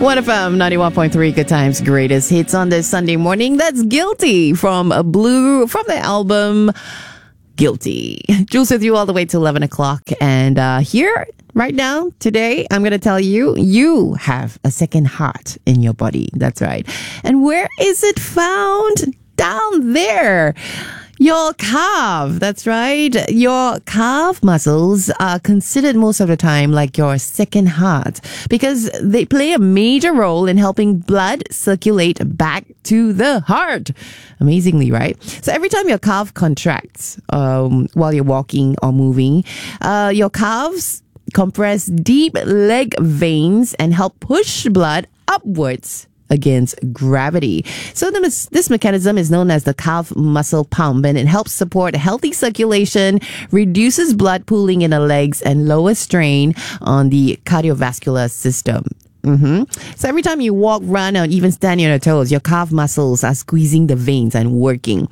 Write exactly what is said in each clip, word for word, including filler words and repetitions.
one F M ninety-one point three, Good Times, greatest hits on this Sunday morning. That's Guilty from a Blue, from the album Guilty. Jules with you all the way to eleven o'clock. And uh, here, right now, today, I'm going to tell you, you have a second heart in your body. That's right. And where is it found? Down there. Your calf, that's right. Your calf muscles are considered most of the time like your second heart because they play a major role in helping blood circulate back to the heart. Amazingly, right? So every time your calf contracts um, while you're walking or moving, uh, your calves compress deep leg veins and help push blood upwards against gravity. So the, this mechanism is known as the calf muscle pump, and it helps support healthy circulation, reduces blood pooling in the legs, and lowers strain on the cardiovascular system. Mm-hmm. So every time you walk, run, or even stand on your toes, your calf muscles are squeezing the veins and working.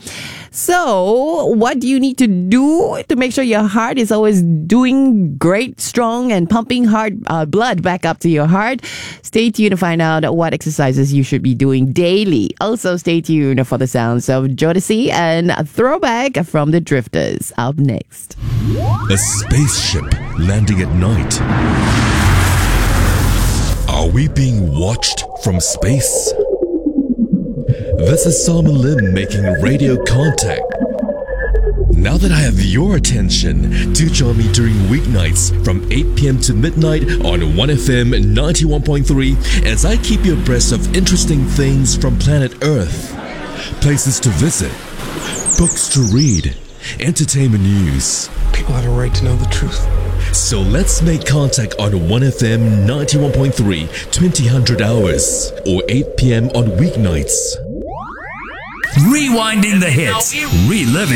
So what do you need to do to make sure your heart is always doing great, strong, and pumping hard uh, blood back up to your heart? Stay tuned to find out what exercises you should be doing daily. Also, stay tuned for the sounds of Jodeci and a Throwback from the Drifters up next. A spaceship landing at night. Are we being watched from space? This is Simon Lim making radio contact. Now that I have your attention, do join me during weeknights from eight p.m. to midnight on one F M ninety-one point three as I keep you abreast of interesting things from planet Earth. Places to visit, books to read, entertainment news. People have a right to know the truth. So let's make contact on one F M ninety-one point three, twenty hundred hours, or eight p.m. on weeknights. Rewinding the hits. Reliving.